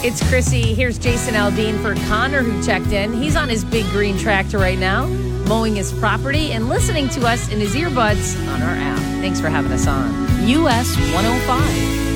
It's Chrissy. Here's Jason Aldean for Connor, who checked in. He's on his big green tractor right now, mowing his property and listening to us in his earbuds on our app. Thanks for having us on. US 105.